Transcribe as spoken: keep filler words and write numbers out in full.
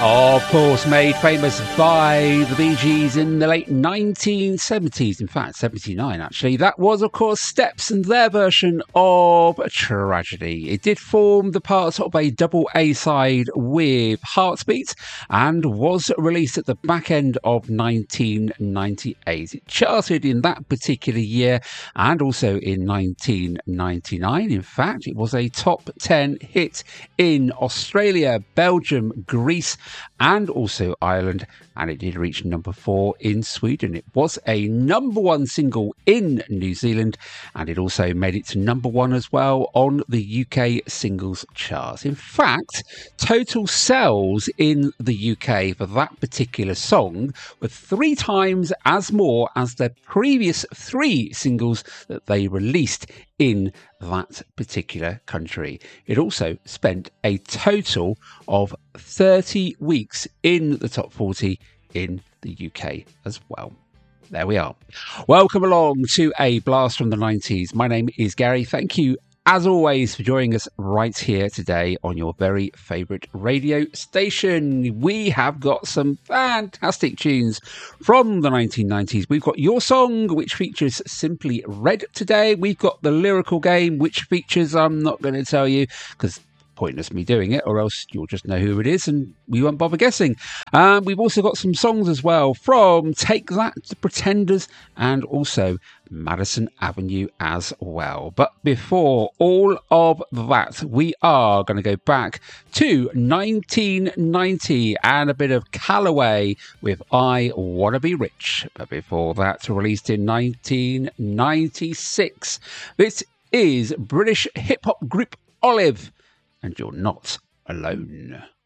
Of course, made famous by the Bee Gees in the late nineteen seventies. In fact, seventy-nine actually. That was, of course, Steps and their version of Tragedy. It did form the part of a double A-side with Heartbeat and was released at the back end of nineteen ninety-eight. It charted in that particular year and also in nineteen ninety-nine. In fact, it was a top ten hit in Australia, Belgium, Greece, and also Ireland, and it did reach number four in Sweden. It was a number one single in New Zealand, and it also made it to number one as well on the U K singles charts. In fact, total sales in the U K for that particular song were three times as more as their previous three singles that they released in that particular country. It also spent a total of thirty weeks in the top forty in the U K as well. There we are. Welcome along to A Blast from the nineties. My name is Gary. Thank you, as always, for joining us right here today on your very favourite radio station. We have got some fantastic tunes from the nineteen nineties. We've got Your Song, which features Simply Red today. We've got The Lyrical Game, which features, I'm not going to tell you, because pointless me doing it, or else you'll just know who it is and we won't bother guessing. Um, we've also got some songs as well from Take That, The Pretenders, and also Madison Avenue as well. But before all of that, we are going to go back to nineteen ninety and a bit of Callaway with I Wanna Be Rich. But before that, released in nineteen ninety-six, this is British hip-hop group Olive, and You're Not Alone.